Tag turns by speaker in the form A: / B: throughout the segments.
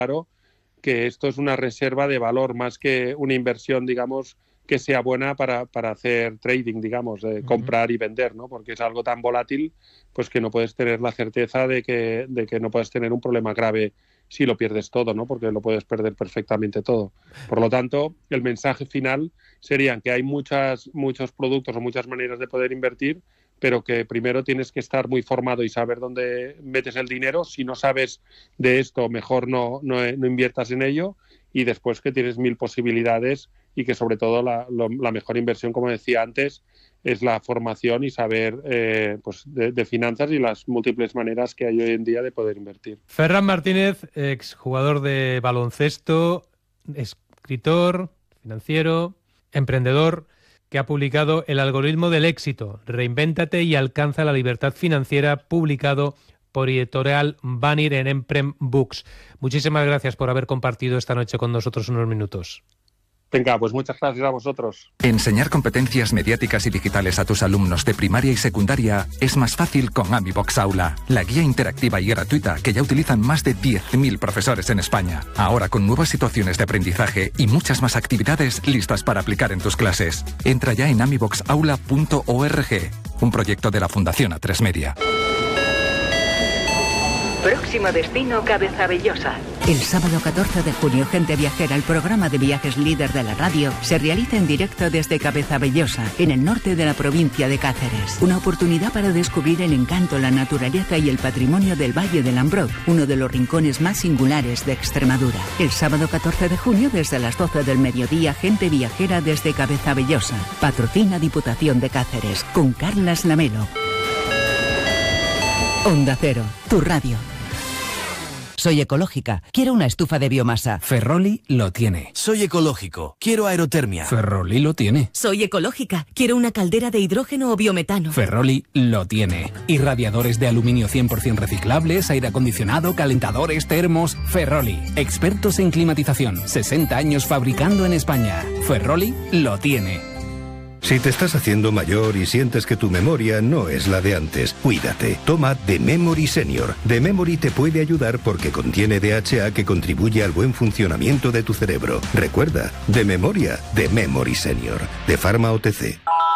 A: claro que esto es una reserva de valor más que una inversión, digamos, que sea buena para hacer trading, digamos, de comprar y vender, ¿no? Porque es algo tan volátil, pues que no puedes tener la certeza de que no puedes tener un problema grave si lo pierdes todo, ¿no? Porque lo puedes perder perfectamente todo. Por lo tanto, el mensaje final sería que hay muchos productos o muchas maneras de poder invertir, pero que primero tienes que estar muy formado y saber dónde metes el dinero. Si no sabes de esto, mejor no inviertas en ello, y después que tienes 1000 posibilidades y que sobre todo la mejor inversión, como decía antes, es la formación y saber pues de finanzas y las múltiples maneras que hay hoy en día de poder invertir.
B: Ferran Martínez, exjugador de baloncesto, escritor, financiero, emprendedor, que ha publicado El algoritmo del éxito, reinvéntate y alcanza la libertad financiera, publicado por Editorial Banner en Emprem Books. Muchísimas gracias por haber compartido esta noche con nosotros unos minutos.
A: Venga, pues muchas gracias a vosotros.
C: Enseñar competencias mediáticas y digitales a tus alumnos de primaria y secundaria es más fácil con AmiBox Aula, la guía interactiva y gratuita que ya utilizan más de 10.000 profesores en España. Ahora con nuevas situaciones de aprendizaje y muchas más actividades listas para aplicar en tus clases. Entra ya en amiboxaula.org, un proyecto de la Fundación A3 Media.
D: Próximo destino, Cabezabellosa.
E: El sábado 14 de junio, Gente Viajera, el programa de viajes líder de la radio, se realiza en directo desde Cabezabellosa, en el norte de la provincia de Cáceres. Una oportunidad para descubrir el encanto, la naturaleza y el patrimonio del Valle del Ambroz, uno de los rincones más singulares de Extremadura. El sábado 14 de junio, desde las 12 del mediodía, Gente Viajera desde Cabezabellosa. Patrocina Diputación de Cáceres, con Carlas Lamelo. Onda Cero, tu radio. Soy ecológica, quiero una estufa de biomasa.
F: Ferroli lo tiene.
G: Soy ecológico, quiero aerotermia.
F: Ferroli lo tiene.
H: Soy ecológica, quiero una caldera de hidrógeno o biometano.
F: Ferroli lo tiene. Irradiadores de aluminio 100% reciclables, aire acondicionado, calentadores, termos. Ferroli, expertos en climatización. 60 años fabricando en España. Ferroli lo tiene.
I: Si te estás haciendo mayor y sientes que tu memoria no es la de antes, cuídate. Toma The Memory Senior. The Memory te puede ayudar porque contiene DHA que contribuye al buen funcionamiento de tu cerebro. Recuerda, de memoria, The Memory Senior. De Pharma OTC.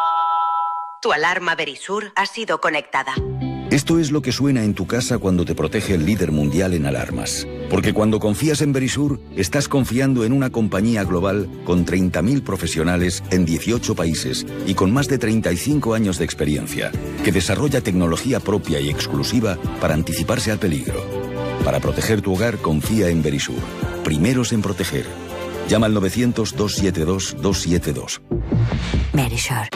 D: Tu alarma Verisur ha sido conectada.
J: Esto es lo que suena en tu casa cuando te protege el líder mundial en alarmas. Porque cuando confías en Verisur, estás confiando en una compañía global con 30.000 profesionales en 18 países y con más de 35 años de experiencia, que desarrolla tecnología propia y exclusiva para anticiparse al peligro. Para proteger tu hogar, confía en Verisur. Primeros en proteger. Llama al 900-272-272.
E: Verisur.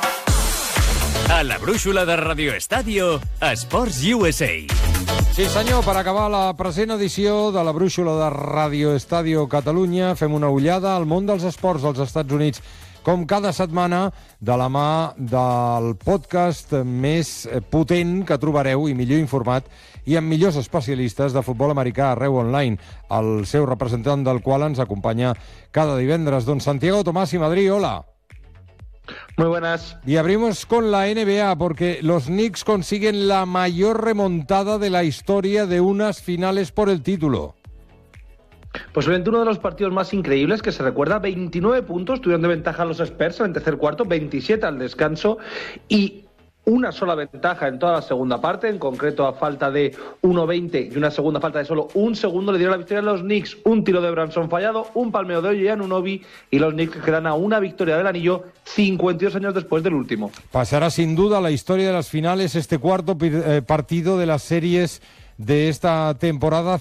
G: A la brúixola de Radio Estadio, Esports USA.
K: Sí senyor, per acabar la present edició de la brúixola de Radio Estadio Catalunya, fem una ullada al món dels esports dels Estats Units, com cada setmana, de la mà del podcast més potent que trobareu i millor informat i amb millors especialistes de futbol americà arreu online, el seu representant del qual ens acompanya cada divendres. Don Santiago Tomás y Madrid, hola.
L: Muy buenas.
K: Y abrimos con la NBA porque los Knicks consiguen la mayor remontada de la historia de unas finales por el título.
L: Posiblemente uno de los partidos más increíbles que se recuerda. 29 puntos tuvieron de ventaja los Spurs en el tercer cuarto, 27 al descanso y una sola ventaja en toda la segunda parte, en concreto a falta de 1.20 y una segunda falta de solo un segundo le dieron la victoria a los Knicks. Un tiro de Branson fallado, un palmeo de Oye Anunoby y los Knicks quedan a una victoria del anillo 52 años después del último.
K: Pasará sin duda a la historia de las finales este cuarto partido de las series de esta temporada,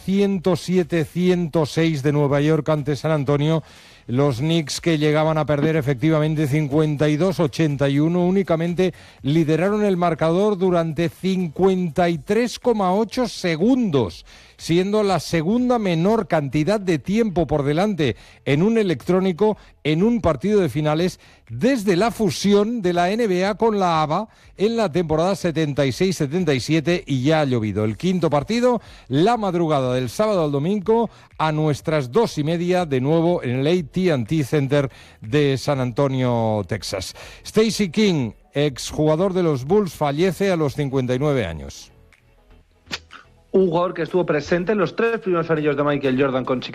K: 107-106 de Nueva York ante San Antonio. Los Knicks, que llegaban a perder efectivamente 52-81, únicamente lideraron el marcador durante 53,8 segundos, siendo la segunda menor cantidad de tiempo por delante en un electrónico en un partido de finales desde la fusión de la NBA con la ABA en la temporada 76-77, y ya ha llovido. El quinto partido, la madrugada del sábado al domingo, a nuestras 2:30, de nuevo en el AT&T Center de San Antonio, Texas. Stacey King, exjugador de los Bulls, fallece a los 59 años.
L: un jugador que estuvo presente en los 3 primeros anillos de Michael Jordan con Chicago